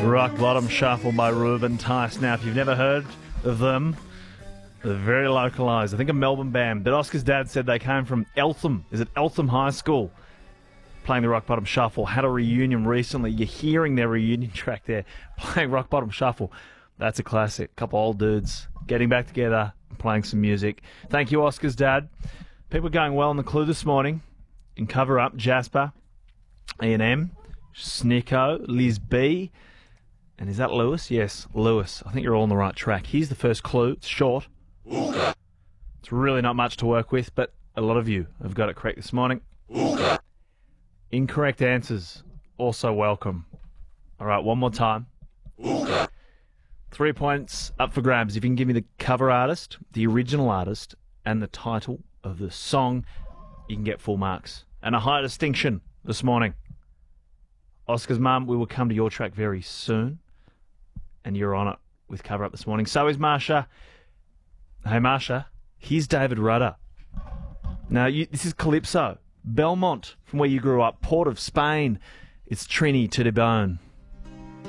Rock Bottom Shuffle by Ruben Tice. Now, if you've never heard of them, they're very localised. I think a Melbourne band, but Oscar's dad said they came from Eltham. Is it Eltham High School? Playing the Rock Bottom Shuffle. Had a reunion recently. You're hearing their reunion track there, playing Rock Bottom Shuffle. That's a classic. Couple old dudes getting back together and playing some music. Thank you, Oscar's dad. People are going well on the Clue this morning. In cover up, Jasper, E&M, Snicko, Liz B. And is that Lewis? Yes, Lewis. I think you're all on the right track. Here's the first clue. It's short. Ooga. It's really not much to work with, but a lot of you have got it correct this morning. Ooga. Incorrect answers, also welcome. All right, one more time. Ooga. 3 points up for grabs. If you can give me the cover artist, the original artist, and the title of the song, you can get full marks. And a high distinction this morning. Oscar's mum, we will come to your track very soon. And you're on it with cover up this morning. So is Marsha. Hey, Marsha, here's David Rudder. Now, this is Calypso. Belmont, from where you grew up. Port of Spain. It's Trini to the bone.